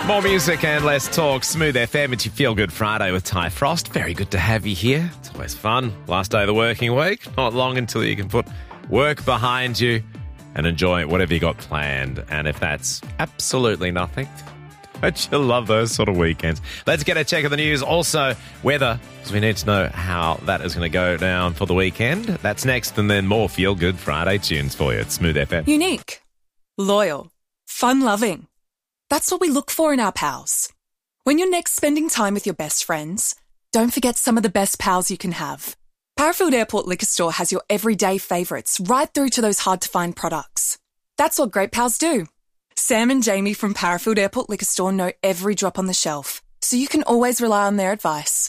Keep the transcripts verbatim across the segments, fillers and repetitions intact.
More music and less talk. Smooth F M. It's your Feel Good Friday with Ty Frost. Very good to have you here. It's always fun. Last day of the working week. Not long until you can put work behind you and enjoy whatever you got planned. And if that's absolutely nothing, don't you love those sort of weekends? Let's get a check of the news. Also, weather, because we need to know how that is going to go down for the weekend. That's next, and then more Feel Good Friday tunes for you at Smooth F M. Unique, loyal, fun-loving. That's what we look for in our pals. When you're next spending time with your best friends, don't forget some of the best pals you can have. Parafield Airport Liquor Store has your everyday favourites right through to those hard-to-find products. That's what great pals do. Sam and Jamie from Parafield Airport Liquor Store know every drop on the shelf, so you can always rely on their advice.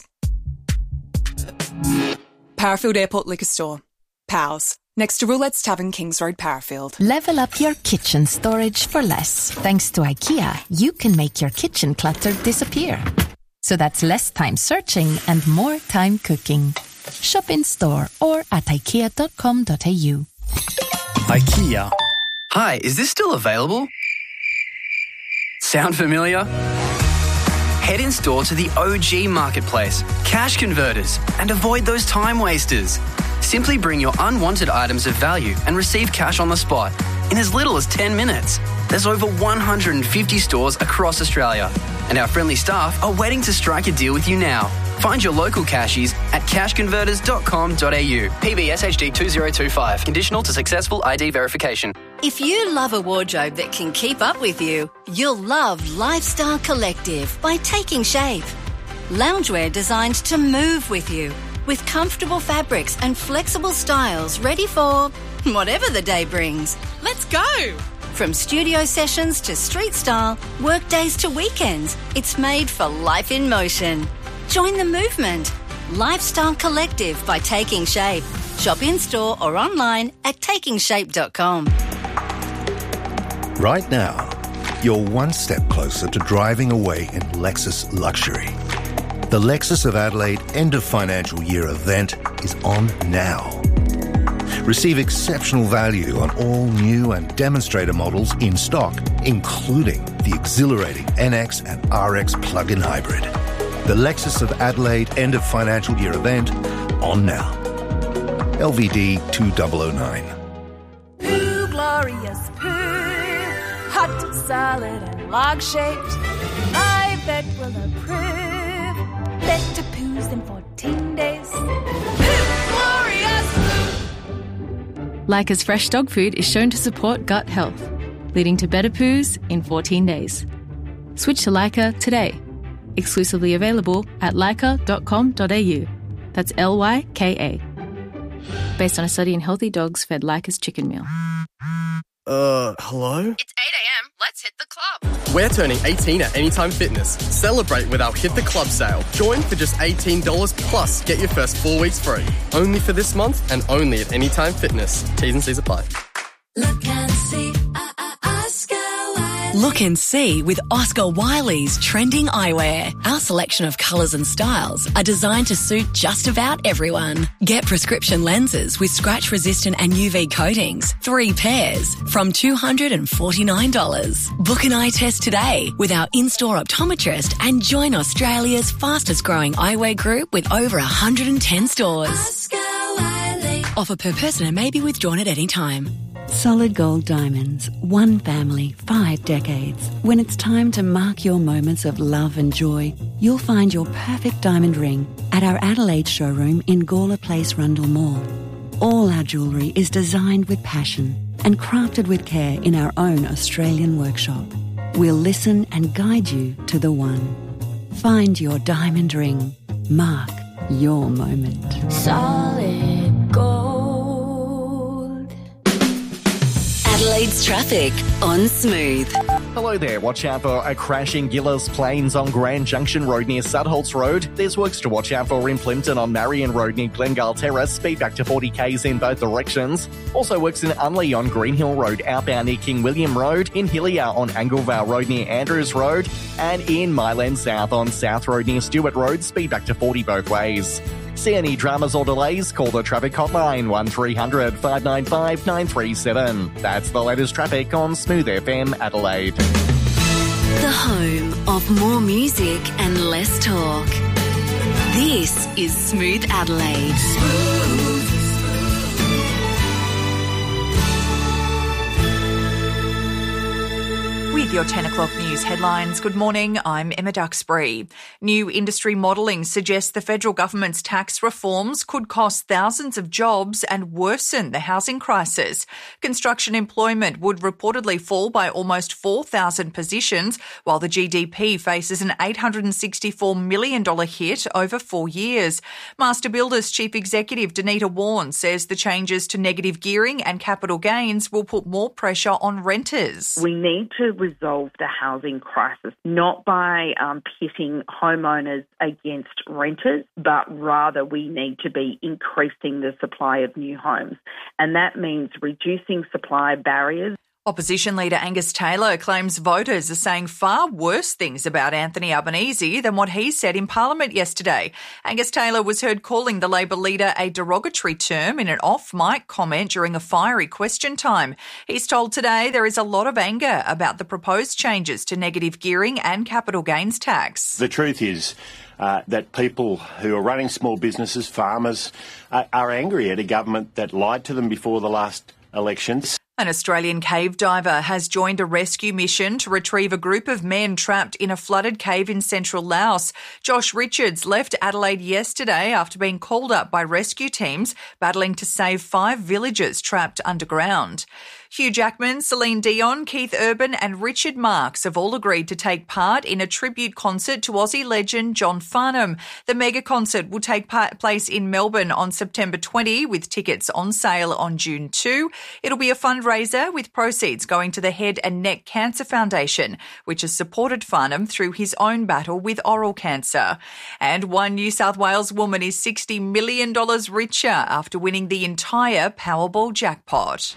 Parafield Airport Liquor Store. Pals. Next to Roulette's Tavern, Kings Road, Parafield. Level up your kitchen storage for less. Thanks to IKEA, you can make your kitchen clutter disappear. So that's less time searching and more time cooking. Shop in store or at ikea dot com dot a u. IKEA. Hi, is this still available? Sound familiar? Head in store to the O G Marketplace, Cash Converters, and avoid those time wasters. Simply bring your unwanted items of value and receive cash on the spot in as little as ten minutes. There's over one hundred fifty stores across Australia, and our friendly staff are waiting to strike a deal with you now. Find your local cashies at cash converters dot com dot a u. P B S H D two zero two five. Conditional to successful I D verification. If you love a wardrobe that can keep up with you, you'll love Lifestyle Collective by Taking Shape. Loungewear designed to move with you, with comfortable fabrics and flexible styles ready for whatever the day brings. Let's go! From studio sessions to street style, work days to weekends, it's made for life in motion. Join the movement. Lifestyle Collective by Taking Shape. Shop in store or online at taking shape dot com. Right now, you're one step closer to driving away in Lexus luxury. The Lexus of Adelaide end of financial year event is on now. Receive exceptional value on all new and demonstrator models in stock, including the exhilarating N X and R X plug-in hybrid. The Lexus of Adelaide end of financial year event on now. L V D two thousand nine. Poo, glorious poo, hot, solid and log-shaped. My bed will approve. Better poos in fourteen days. Poo, glorious poo. Leica's fresh dog food is shown to support gut health, leading to better poos in fourteen days. Switch to Leica today. Exclusively available at leica dot com dot a u. That's L Y K A. Based on a study in healthy dogs fed Leica's chicken meal. Uh, hello? It's eight a.m. Let's hit the club. We're turning eighteen at Anytime Fitness. Celebrate with our Hit the Club sale. Join for just eighteen dollars plus get your first four weeks free. Only for this month and only at Anytime Fitness. T's and C's apply. Look and see, uh, uh, Oscar Wiley. Look and see with Oscar Wiley's trending eyewear. Our selection of colours and styles are designed to suit just about everyone. Get prescription lenses with scratch-resistant and U V coatings, three pairs, from two hundred forty-nine dollars. Book an eye test today with our in-store optometrist and join Australia's fastest-growing eyewear group with over one hundred ten stores. Oscar Wiley. Offer per person and may be withdrawn at any time. Solid Gold Diamonds, one family, five decades. When it's time to mark your moments of love and joy, you'll find your perfect diamond ring at our Adelaide showroom in Gawler Place, Rundle Mall. All our jewellery is designed with passion and crafted with care in our own Australian workshop. We'll listen and guide you to the one. Find your diamond ring. Mark your moment. Solid Gold. Adelaide's traffic on Smooth. Hello there. Watch out for a crash in Gillis Plains on Grand Junction Road near Sudholts Road. There's works to watch out for in Plimpton on Marion Road near Glengale Terrace. Speed back to forty k's in both directions. Also works in Unley on Greenhill Road, outbound near King William Road. In Hillier on Anglevale Road near Andrews Road. And in Myland South on South Road near Stewart Road. Speed back to forty both ways. See any dramas or delays? Call the traffic hotline one three hundred five nine five nine three seven. That's the latest traffic on Smooth F M Adelaide. The home of more music and less talk. This is Smooth Adelaide. Smooth. With your ten o'clock news headlines, good morning, I'm Emma Duxbury. New industry modelling suggests the federal government's tax reforms could cost thousands of jobs and worsen the housing crisis. Construction employment would reportedly fall by almost four thousand positions, while the G D P faces an eight hundred sixty-four million dollars hit over four years. Master Builders Chief Executive Danita Warren says the changes to negative gearing and capital gains will put more pressure on renters. We need to resolve the housing crisis, not by um, pitting homeowners against renters, but rather we need to be increasing the supply of new homes. And that means reducing supply barriers. Opposition leader Angus Taylor claims voters are saying far worse things about Anthony Albanese than what he said in Parliament yesterday. Angus Taylor was heard calling the Labor leader a derogatory term in an off-mic comment during a fiery question time. He's told Today there is a lot of anger about the proposed changes to negative gearing and capital gains tax. The truth is uh, that people who are running small businesses, farmers, uh, are angry at a government that lied to them before the last elections. An Australian cave diver has joined a rescue mission to retrieve a group of men trapped in a flooded cave in central Laos. Josh Richards left Adelaide yesterday after being called up by rescue teams battling to save five villagers trapped underground. Hugh Jackman, Celine Dion, Keith Urban and Richard Marx have all agreed to take part in a tribute concert to Aussie legend John Farnham. The mega concert will take place in Melbourne on September twentieth, with tickets on sale on June second. It'll be a fundraiser with proceeds going to the Head and Neck Cancer Foundation, which has supported Farnham through his own battle with oral cancer. And one New South Wales woman is sixty million dollars richer after winning the entire Powerball jackpot.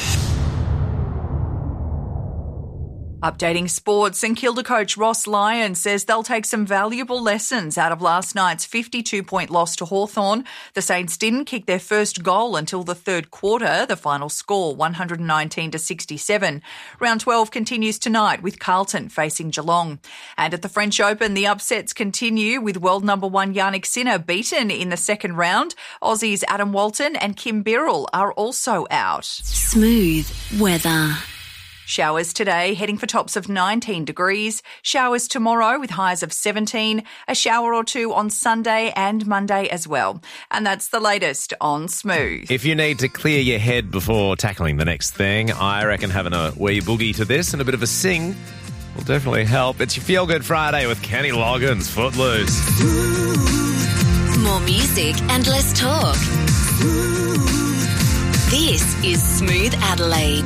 Updating sports, St Kilda coach Ross Lyon says they'll take some valuable lessons out of last night's fifty-two point loss to Hawthorn. The Saints didn't kick their first goal until the third quarter, the final score one hundred nineteen to sixty-seven. Round twelve continues tonight with Carlton facing Geelong. And at the French Open, the upsets continue with world number one Yannick Sinner beaten in the second round. Aussies Adam Walton and Kim Birrell are also out. Smooth weather. Showers today, heading for tops of nineteen degrees. Showers tomorrow with highs of seventeen. A shower or two on Sunday and Monday as well. And that's the latest on Smooth. If you need to clear your head before tackling the next thing, I reckon having a wee boogie to this and a bit of a sing will definitely help. It's your Feel Good Friday with Kenny Loggins, Footloose. More music and less talk. This is Smooth Adelaide.